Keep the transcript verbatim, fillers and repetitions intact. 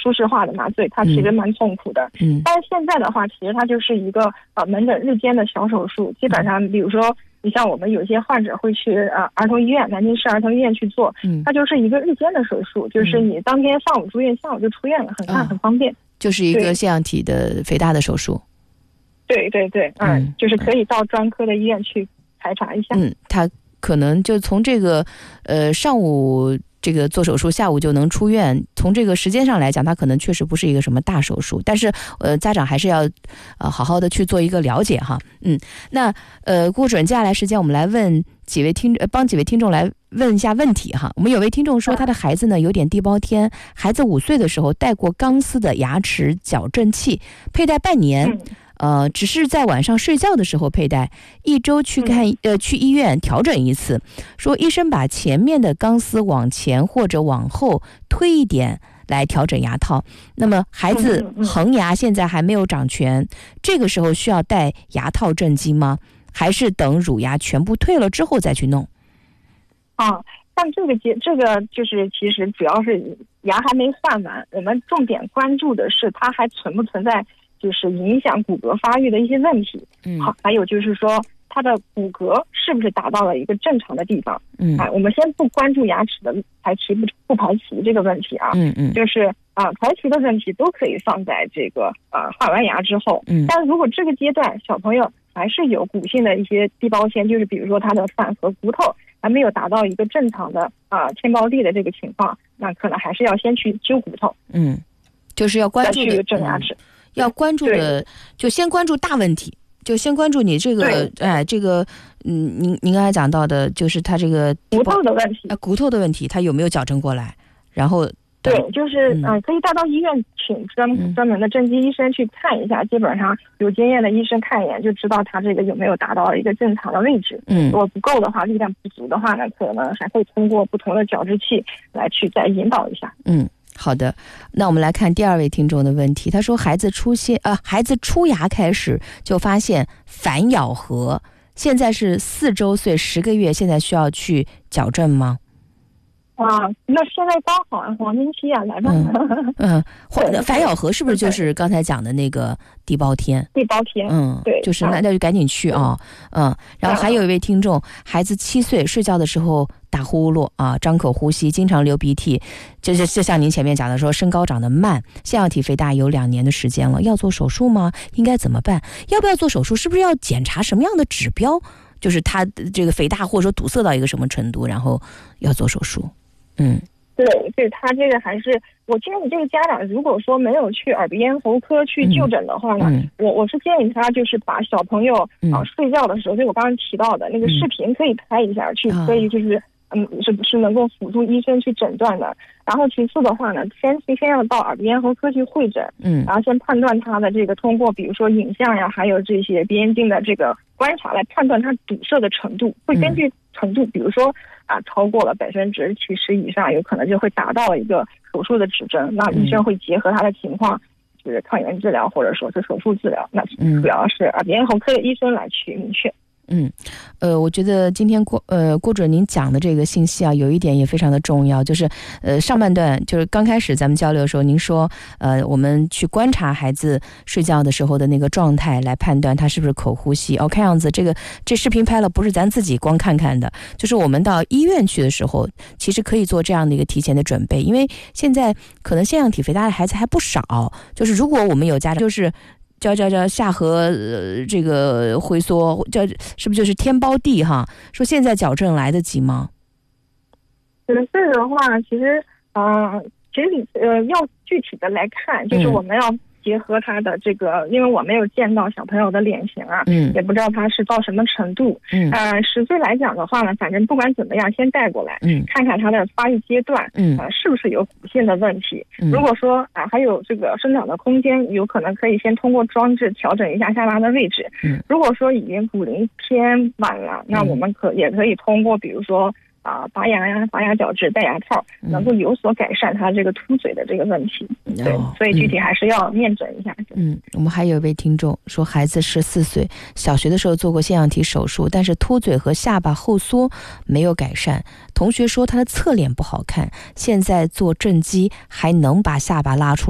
舒适化的麻醉，它其实蛮痛苦的。 嗯， 但是现在的话，其实它就是一个呃门诊日间的小手术，基本上比如说你像我们有些患者会去呃儿童医院，南京市儿童医院去做， 嗯， 它就是一个日间的手术，就是你当天上午住院，下午就出院了，很快很方便。 就是一个腺样体的肥大的手术。 对对对，嗯，嗯就是可以到专科的医院去排查一下。 嗯，他可能就从这个呃上午这个做手术，下午就能出院，从这个时间上来讲，它可能确实不是一个什么大手术，但是呃家长还是要呃好好的去做一个了解哈。嗯，那呃顾准，接下来时间我们来问几位听呃帮几位听众来问一下问题哈。我们有位听众说，他的孩子呢有点地包天，孩子五岁的时候戴过钢丝的牙齿矫正器，佩戴半年。嗯呃，只是在晚上睡觉的时候佩戴，一周去看呃去医院调整一次，说医生把前面的钢丝往前或者往后推一点来调整牙套。那么孩子恒牙现在还没有长全，这个时候需要戴牙套正畸吗？还是等乳牙全部退了之后再去弄？ 啊，但这个节这个就是其实主要是牙还没换完，我们重点关注的是它还存不存在就是影响骨骼发育的一些问题。 嗯， 好，还有就是说它的骨骼是不是达到了一个正常的地方。 嗯， 啊，我们先不关注牙齿的排齐不不排齐这个问题啊。 嗯嗯， 就是啊排齐的问题都可以放在这个啊换完牙之后。 嗯， 但如果这个阶段小朋友还是有骨性的一些地包天，就是比如说他的饭和骨头还没有达到一个正常的啊天包地的这个情况，那可能还是要先去揪骨头。 嗯，就是要关注的再去整牙齿。嗯要关注的就先关注大问题，就先关注你这个哎这个嗯您您刚才讲到的就是他这个骨头的问题， 啊骨头的问题他有没有矫正过来，然后对就是嗯、呃、可以带到医院请专专门的正畸医生去看一下，基本上有经验的医生看一眼就知道他这个有没有达到一个正常的位置。 嗯， 如果不够的话，力量不足的话呢，可能还会通过不同的矫治器来去再引导一下。 嗯，好的，那我们来看第二位听众的问题。他说孩子出现呃孩子出牙开始就发现反咬合，现在是四周岁十个月，现在需要去矫正吗？ 啊，那现在刚好黄金期啊，来吧。 嗯，嗯反咬合是不是就是刚才讲的那个地包天？ 地包天， 嗯，对，就是那那就赶紧去啊，嗯。然后还有一位听众，孩子七岁，睡觉的时候打呼噜啊，张口呼吸，经常流鼻涕，就是就像您前面讲的说，身高长得慢，腺样体肥大有两年的时间了，要做手术吗？应该怎么办？要不要做手术？是不是要检查什么样的指标？就是他这个肥大或者说堵塞到一个什么程度，然后要做手术？嗯， 对对，他这个还是我建议这个家长，如果说没有去耳鼻咽喉科去就诊的话呢，嗯、我我是建议他就是把小朋友啊、呃、睡觉的时候，就我刚刚提到的那个视频可以拍一下，嗯、去可以就是嗯是不是能够辅助医生去诊断的。然后其次的话呢，先先要到耳鼻咽喉科去会诊，嗯，然后先判断他的这个通过比如说影像呀，还有这些鼻咽镜的这个观察来判断他堵塞的程度，会根据程度，比如说啊超过了百分之七十以上，有可能就会达到一个手术的指征，那医生会结合他的情况，就是抗原治疗或者说是手术治疗，那主要是耳鼻咽喉科的医生来去明确。 嗯，呃，我觉得今天郭呃郭准您讲的这个信息啊，有一点也非常的重要，就是呃上半段就是刚开始咱们交流的时候，您说呃我们去观察孩子睡觉的时候的那个状态，来判断他是不是口呼吸。哦，看样子这个这视频拍了不是咱自己光看看的，就是我们到医院去的时候，其实可以做这样的一个提前的准备，因为现在可能腺样体肥大的孩子还不少，就是如果我们有家长就是叫叫叫下颌呃这个回缩，叫是不是就是天包地哈？说现在矫正来得及吗？ 这个的话，其实呃，其实呃要具体的来看，就是我们要结合他的这个，嗯、因为我没有见到小朋友的脸型啊，嗯，也不知道他是到什么程度，嗯，呃，十岁来讲的话呢，反正不管怎么样，先带过来，嗯，看看他的发育阶段，嗯，呃，是不是有骨性的问题。嗯、如果说啊、呃、还有这个生长的空间，有可能可以先通过装置调整一下下巴的位置。嗯，如果说已经骨龄偏晚了，那我们可也可以通过比如说啊，拔牙呀、拔牙矫治、戴牙套，能够有所改善他这个凸嘴的这个问题。嗯、对，所以具体还是要面诊一下。 嗯，我们还有一位听众说，孩子十四岁，小学的时候做过腺样体手术，但是凸嘴和下巴后缩没有改善。同学说他的侧脸不好看，现在做正畸还能把下巴拉出